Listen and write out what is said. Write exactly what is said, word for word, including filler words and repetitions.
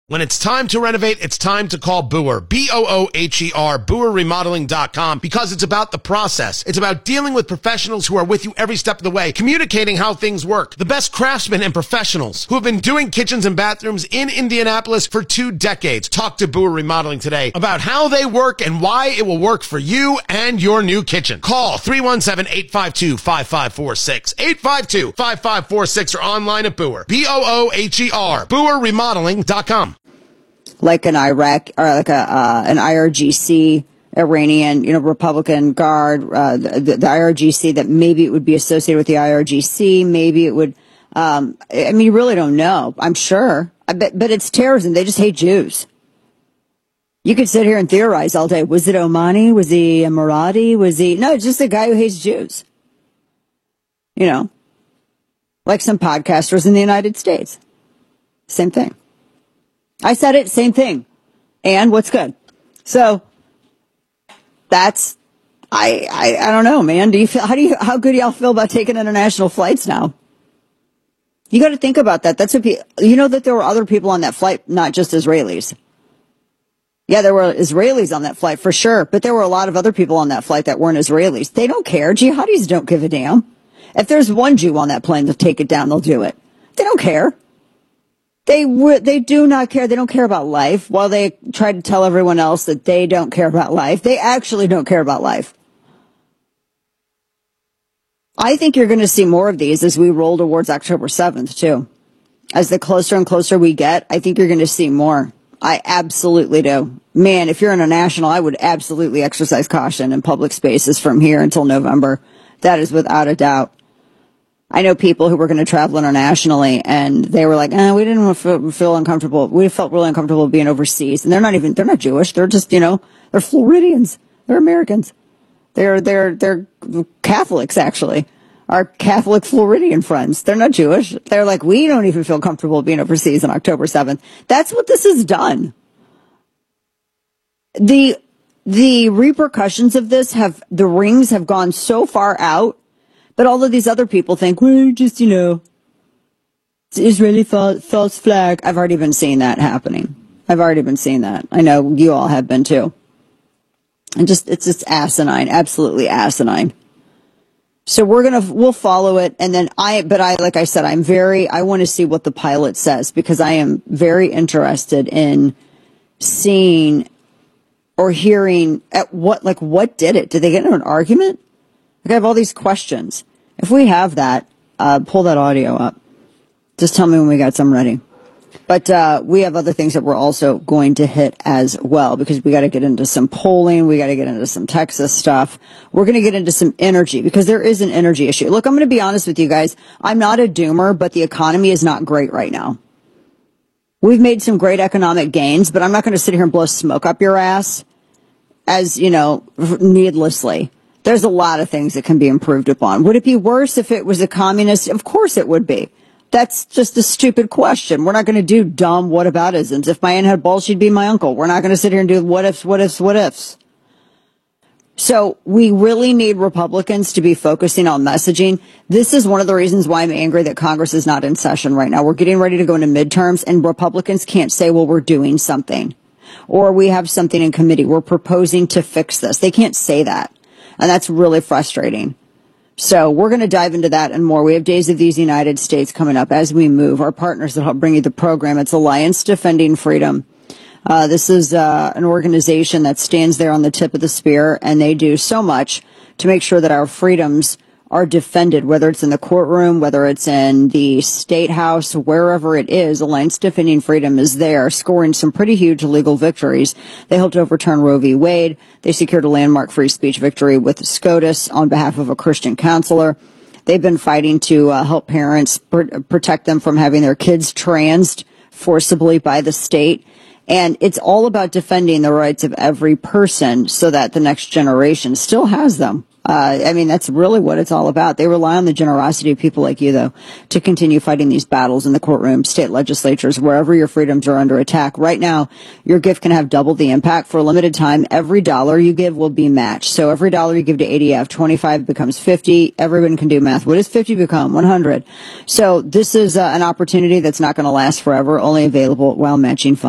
When it's time to renovate, it's time to call Boer, B O O H E R, Boer Remodeling dot com, because it's about the process. It's about dealing with professionals who are with you every step of the way, communicating how things work. The best craftsmen and professionals who have been doing kitchens and bathrooms in Indianapolis for two decades. Talk to Boer Remodeling today about how they work and why it will work for you and your new kitchen. Call three one seven, eight five two, five five four six, eight five two, five five four six, or online at Boer, B O O H E R, Boer Remodeling dot com. Like an Iraq or like a uh, an I R G C Iranian, you know, Republican Guard, uh, the, the I R G C, that maybe it would be associated with the I R G C. Maybe it would. Um, I mean, you really don't know. I'm sure, I bet, but it's terrorism. They just hate Jews. You could sit here and theorize all day. Was it Omani? Was he Emirati? Was he? No, it's just a guy who hates Jews. You know, like some podcasters in the United States. Same thing. I said it, same thing. And what's good? So that's, I, I, I don't know, man. Do you feel, how do you, how good do y'all feel about taking international flights now? You got to think about that. That's what pe- you know that there were other people on that flight, not just Israelis. Yeah, there were Israelis on that flight for sure, but there were a lot of other people on that flight that weren't Israelis. They don't care. Jihadis don't give a damn. If there's one Jew on that plane to take it down, they'll do it. They don't care. They w- they do not care. They don't care about life. While they try to tell everyone else that they don't care about life, they actually don't care about life. I think you're going to see more of these as we roll towards October seventh, too. As the closer and closer we get, I think you're going to see more. I absolutely do. Man, if you're international, I would absolutely exercise caution in public spaces from here until November. That is without a doubt. I know people who were going to travel internationally, and they were like, eh, we didn't feel, feel uncomfortable. We felt really uncomfortable being overseas. And they're not even, they're not Jewish. They're just, you know, they're Floridians. They're Americans. They're, they're, they're Catholics, actually. Our Catholic Floridian friends. They're not Jewish. They're like, we don't even feel comfortable being overseas on October seventh. That's what this has done. The, the repercussions of this have, the rings have gone so far out. But all of these other people think, well, just, you know, it's Israeli false, false flag. I've already been seeing that happening. I've already been seeing that. I know you all have been too. And just, it's just asinine, absolutely asinine. So we're going to, we'll follow it. And then I, but I, like I said, I'm very, I want to see what the pilot says, because I am very interested in seeing or hearing at what, like, what did it? Did they get into an argument? Like, I have all these questions. If we have that, uh, pull that audio up. Just tell me when we got some ready. But uh, we have other things that we're also going to hit as well, because we got to get into some polling. We got to get into some Texas stuff. We're going to get into some energy, because there is an energy issue. Look, I'm going to be honest with you guys. I'm not a doomer, but the economy is not great right now. We've made some great economic gains, but I'm not going to sit here and blow smoke up your ass as, you know, needlessly. There's a lot of things that can be improved upon. Would it be worse if it was a communist? Of course it would be. That's just a stupid question. We're not going to do dumb whataboutisms. If my aunt had balls, she'd be my uncle. We're not going to sit here and do what ifs, what ifs, what ifs. So we really need Republicans to be focusing on messaging. This is one of the reasons why I'm angry that Congress is not in session right now. We're getting ready to go into midterms, and Republicans can't say, well, we're doing something, or we have something in committee. We're proposing to fix this. They can't say that. And that's really frustrating. So we're going to dive into that and more. We have Days of These United States coming up as we move. Our partners that help bring you the program, it's Alliance Defending Freedom. Uh, this is uh, an organization that stands there on the tip of the spear, and they do so much to make sure that our freedoms are defended, whether it's in the courtroom, whether it's in the state house, wherever it is. Alliance Defending Freedom is there, scoring some pretty huge legal victories. They helped overturn Roe v. Wade. They secured a landmark free speech victory with SCOTUS on behalf of a Christian counselor. They've been fighting to uh, help parents pr- protect them from having their kids transed forcibly by the state. And it's all about defending the rights of every person so that the next generation still has them. Uh, I mean, that's really what it's all about. They rely on the generosity of people like you, though, to continue fighting these battles in the courtroom, state legislatures, wherever your freedoms are under attack. Right now, your gift can have double the impact. For a limited time, every dollar you give will be matched. So every dollar you give to A D F, twenty-five becomes fifty. Everyone can do math. What does fifty become? one hundred. So this is uh, an opportunity that's not going to last forever, only available while matching funds.